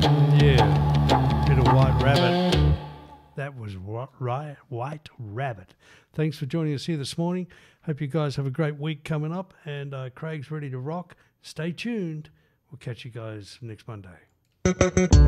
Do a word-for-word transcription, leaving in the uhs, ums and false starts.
Yeah, bit of White Rabbit. That was right, White Rabbit. Thanks for joining us here this morning. Hope you guys have a great week coming up, and uh, Craig's ready to rock. Stay tuned. We'll catch you guys next Monday.